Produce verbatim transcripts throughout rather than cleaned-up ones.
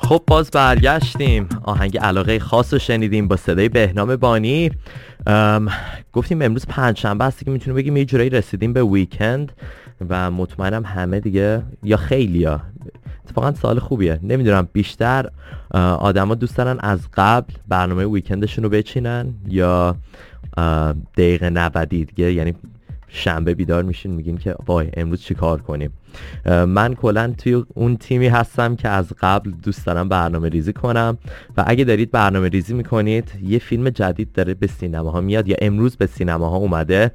خب باز برگشتیم. آهنگ علاقه خاص رو شنیدیم با صدای بهنام بانی. گفتیم امروز پنجشنبه است که میتونیم بگیم یه جورایی رسیدیم به ویکند و مطمئنم همه دیگه یا خیلیا اتفاقا سال خوبیه. نمیدونم بیشتر آدما دوست دارن از قبل برنامه ویکندشون رو بچینن یا دقیقه نود دیگه، یعنی شنبه بیدار میشین میگین که وای امروز چی کار کنیم. من کلا توی اون تیمی هستم که از قبل دوست دارم برنامه ریزی کنم و اگه دارید برنامه ریزی میکنید، یه فیلم جدید داره به سینماها میاد یا امروز به سینماها اومده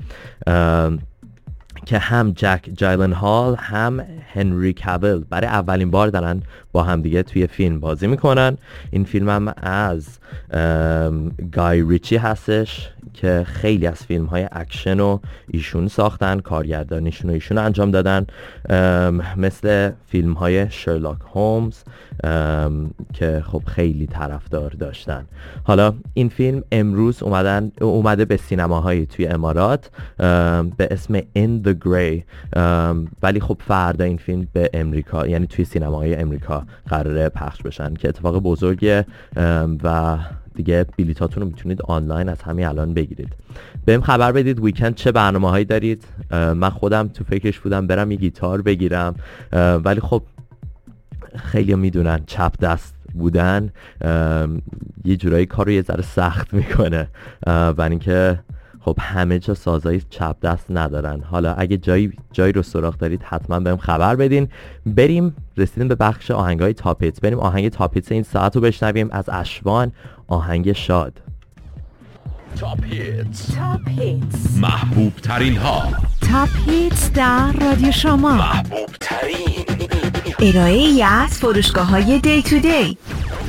که هم جک جایلنهال هم هنری کاویل برای اولین بار دارن با هم دیگه توی فیلم بازی میکنن. این فیلم هم از گای ریچی هستش که خیلی از فیلم های اکشن رو ایشون ساختن، کارگردانیشون رو ایشون انجام دادن، مثل فیلم های شرلاک هومز که خب خیلی طرفدار داشتن. حالا این فیلم امروز اومدن اومده به سینماهای توی امارات به اسم In the Grey، ولی خب فردا این فیلم به امریکا، یعنی توی سینماهای امریکا قراره پخش بشن که اتفاق بزرگه و دیگه بلیطاتون رو میتونید آنلاین از همین الان بگیرید. بهم خبر بدید ویکند چه برنامه‌هایی دارید. من خودم تو فکرش بودم برم یه گیتار بگیرم، ولی خب خیلی میدونن چپ دست بودن یه جورایی کار رو یه ذره سخت میکنه و اینکه خب همه جا سازای چپ دست ندارن. حالا اگه جایی جایی رو سراغ دارید حتما بهم خبر بدین. بریم رسیدیم به بخش آهنگای تاپ هیتس. بریم آهنگ تاپ هیتس این ساعت رو بشنویم از اشوان، آهنگ شاد. تاپ هیتس، تاپ هیتس، محبوب ترین ها. تاپ هیتس در رادیو شما، محبوب ترین ارائه ای از فروشگاه های دی تو دی.